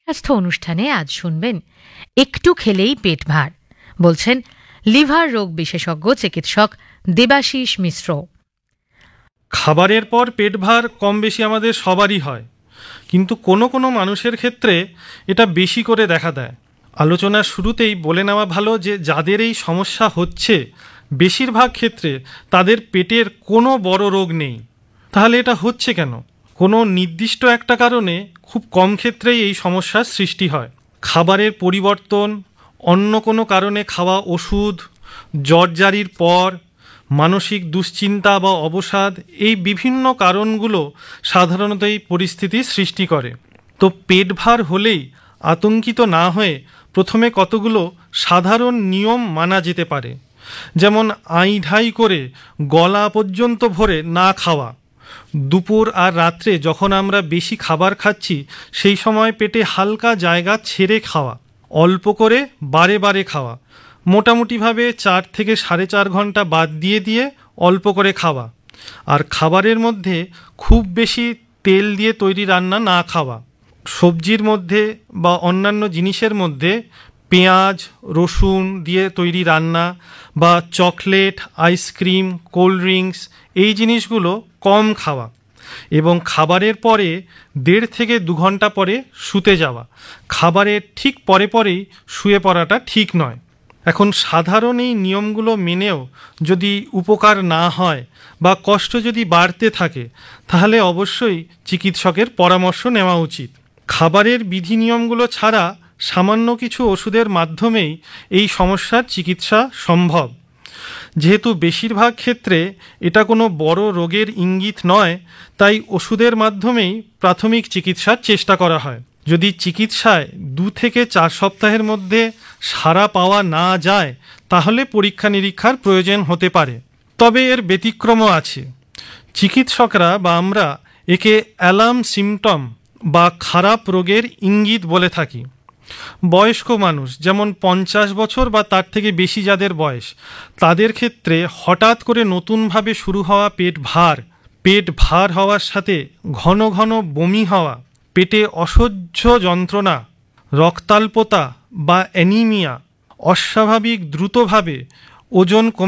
স্বাস্থ্য অনুষ্ঠানে আজ শুনবেন একটু খেলেই পেট ভার, বলছেন লিভার রোগ বিশেষজ্ঞ চিকিৎসক দেবাশিস মিশ্র। খাবারের পর পেট ভার কম বেশি আমাদের সবারই হয়, কিন্তু কোনো কোনো মানুষের ক্ষেত্রে এটা বেশি করে দেখা দেয়। আলোচনার শুরুতেই বলে নেওয়া ভালো যে যাদের এই সমস্যা হচ্ছে বেশিরভাগ ক্ষেত্রে তাদের পেটের কোনো বড় রোগ নেই। তাহলে এটা হচ্ছে কেন? কোনো নির্দিষ্ট একটা কারণে খুব কম ক্ষেত্রেই এই সমস্যার সৃষ্টি হয়। খাবারের পরিবর্তন, অন্য কোনো কারণে খাওয়া ওষুধ, জ্বরজারির পর, মানসিক দুশ্চিন্তা বা অবসাদ, এই বিভিন্ন কারণগুলো সাধারণত এই পরিস্থিতির সৃষ্টি করে। তো পেট ভার হলেই আতঙ্কিত না হয়ে প্রথমে কতগুলো সাধারণ নিয়ম মানা যেতে পারে। যেমন আইঢাই করে গলা পর্যন্ত ভরে না খাওয়া। দুপুর আর রাত্রে যখন আমরা বেশি খাবার খাচ্ছি সেই সময় পেটে হালকা জায়গা ছেড়ে খাওয়া। অল্প করে বারে বারে খাওয়া। মোটামুটিভাবে 4 থেকে 4.5 ঘন্টা বাদ দিয়ে দিয়ে অল্প করে খাওয়া। আর খাবারের মধ্যে খুব বেশি তেল দিয়ে তৈরি রান্না না খাওয়া। সবজির মধ্যে বা অন্যান্য জিনিসের মধ্যে পেঁয়াজ রসুন দিয়ে তৈরি রান্না বা চকলেট, আইসক্রিম, কোল্ড ড্রিঙ্কস, এই জিনিসগুলো কম খাওয়া। এবং খাবারের পরে 1.5 থেকে 2 ঘন্টা পরে শুতে যাওয়া। খাবারের ঠিক পরে পরেই শুয়ে পড়াটা ঠিক নয়। এখন সাধারণ এই নিয়মগুলো মেনেও যদি উপকার না হয় বা কষ্ট যদি বাড়তে থাকে, তাহলে অবশ্যই চিকিৎসকের পরামর্শ নেওয়া উচিত। খাবারের বিধিনিয়মগুলো ছাড়া সামান্য কিছু ওষুধের মাধ্যমেই এই সমস্যার চিকিৎসা সম্ভব। যেহেতু বেশিরভাগ ক্ষেত্রে এটা কোনো বড় রোগের ইঙ্গিত নয়, তাই ওষুধের মাধ্যমেই প্রাথমিক চিকিৎসার চেষ্টা করা হয়। যদি চিকিৎসায় 2 থেকে 4 সপ্তাহের মধ্যে সাড়া পাওয়া না যায়, তাহলে পরীক্ষা নিরীক্ষার প্রয়োজন হতে পারে। তবে এর ব্যতিক্রমও আছে। চিকিৎসকরা বা আমরা একে অ্যালার্ম সিমটম বা খারাপ রোগের ইঙ্গিত বলে থাকি। বয়স্ক মানুষ, যেমন 50 বছর বা তার থেকে বেশি যাদের বয়স, তাদের ক্ষেত্রে হঠাৎ করে নতুনভাবে শুরু হওয়া পেট ভার হওয়ার সাথে ঘন ঘন বমি হওয়া, পেটে অসহ্য যন্ত্রণা, রক্তাল্পতা বা অ্যানিমিয়া, অস্বাভাবিক দ্রুতভাবে ওজন